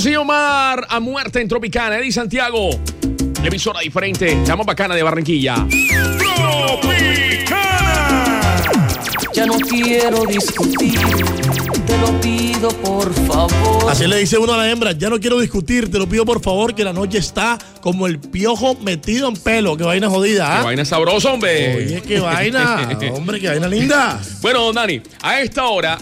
Rocío Omar a muerte en Tropicana. Eddie Santiago, la emisora diferente, la más bacana de Barranquilla. ¡Tropicana! Ya no quiero discutir, te lo pido por favor. Así le dice uno a la hembra, ya no quiero discutir, te lo pido por favor, que la noche está como el piojo metido en pelo. Qué vaina jodida, ¿ah? Qué vaina sabrosa, hombre. Oye, qué vaina, hombre, qué vaina linda. Bueno, Dani, a esta hora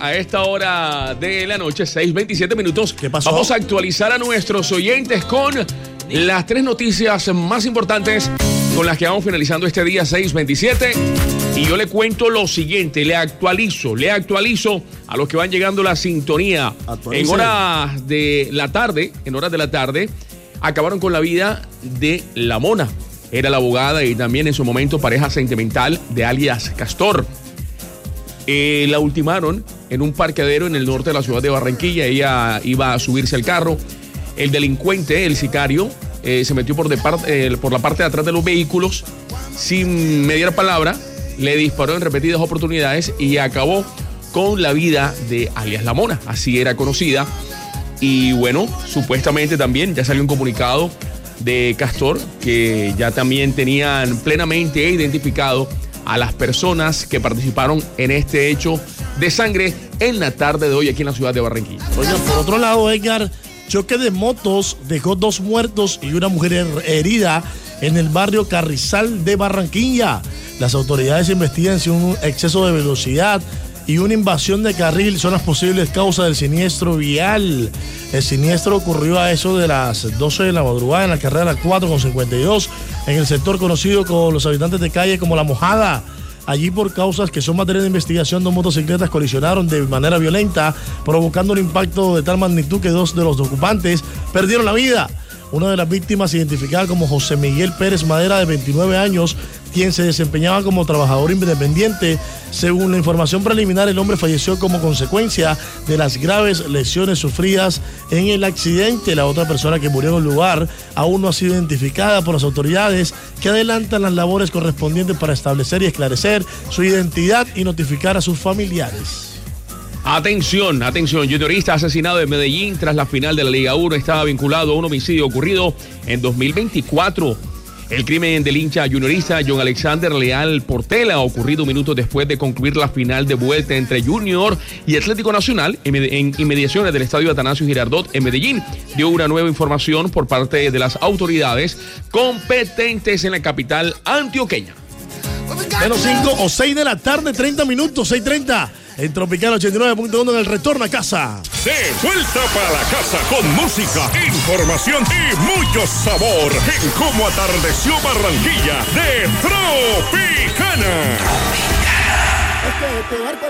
de la noche, 6:27 minutos, ¿Qué pasó? Vamos a actualizar a nuestros oyentes con las 3 noticias más importantes con las que vamos finalizando este día 6:27. Y yo le cuento lo siguiente, le actualizo a los que van llegando a la sintonía. Actualice. En horas de la tarde, acabaron con la vida de La Mona. Era la abogada y también en su momento pareja sentimental de alias Castor. La ultimaron en un parqueadero en el norte de la ciudad de Barranquilla. Ella iba a subirse al carro. El delincuente, el sicario, se metió por la parte de atrás de los vehículos sin mediar palabra. Le disparó en repetidas oportunidades y acabó con la vida de alias La Mona. Así era conocida. Y bueno, supuestamente también ya salió un comunicado de Castor que ya también tenían plenamente identificado a las personas que participaron en este hecho de sangre en la tarde de hoy aquí en la ciudad de Barranquilla. Oye, por otro lado, Edgar, choque de motos dejó 2 muertos y una mujer herida en el barrio Carrizal de Barranquilla. Las autoridades investigan si un exceso de velocidad y una invasión de carril son las posibles causas del siniestro vial. El siniestro ocurrió a eso de las 12 de la madrugada en la carrera 4/52 en el sector conocido con los habitantes de calle como La Mojada. Allí, por causas que son materia de investigación, 2 motocicletas colisionaron de manera violenta, provocando un impacto de tal magnitud que 2 de los ocupantes perdieron la vida. Una de las víctimas, identificada como José Miguel Pérez Madera, de 29 años, quien se desempeñaba como trabajador independiente. Según la información preliminar, el hombre falleció como consecuencia de las graves lesiones sufridas en el accidente. La otra persona que murió en el lugar aún no ha sido identificada por las autoridades, que adelantan las labores correspondientes para establecer y esclarecer su identidad y notificar a sus familiares. Atención, juniorista asesinado en Medellín tras la final de la Liga 1 estaba vinculado a un homicidio ocurrido en 2024. El crimen del hincha juniorista John Alexander Leal Portela, ocurrido minutos después de concluir la final de vuelta entre Junior y Atlético Nacional en inmediaciones del estadio Atanasio Girardot en Medellín, dio una nueva información por parte de las autoridades competentes en la capital antioqueña. Menos 5 o 6 de la tarde, 30 minutos, 6:30. En Tropical 89.1 en el retorno a casa. De vuelta para la casa con música, información y mucho sabor en Cómo Atardeció Barranquilla de Tropicana.